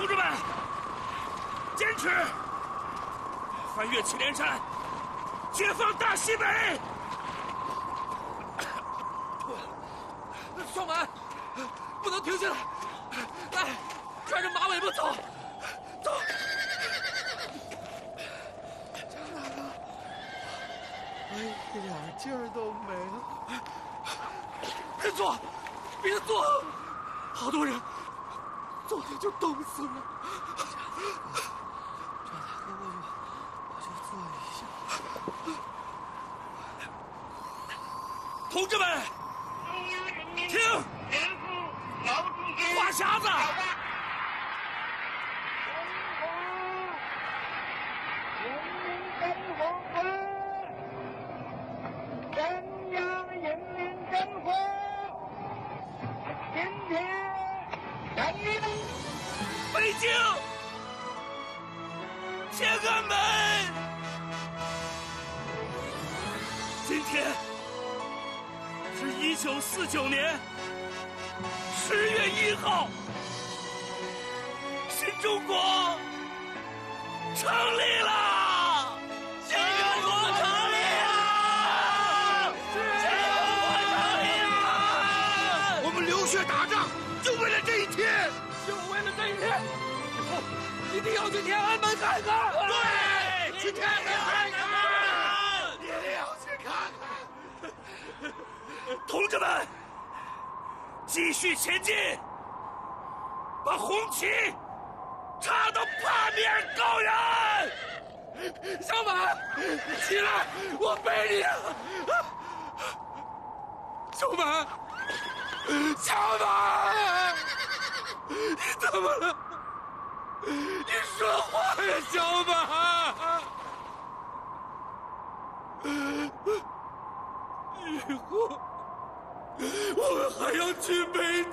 同志们，坚持！翻越祁连山，解放大西北！ 双满，不能停下来！来，拽着马尾巴走，走！ 张大哥，我一点劲儿都没了。 别坐，别坐，好多人坐着就冻死了。 张大哥，我就坐一下。 同志们，听，话匣子。北京天安门，今天是1949年10月1号，新中国成立了！新中国成立了！新中国成立了！ 我们流血打仗，就为了这一天。 就为了这一天，以后一定要去天安门看看。 对，去天安门看看，一定要去看看。 同志们，继续前进，把红旗插到八面高原！ 小满，起来，我背你啊！小满，小满，你怎么了？你说话呀，小满！以后我们还要去北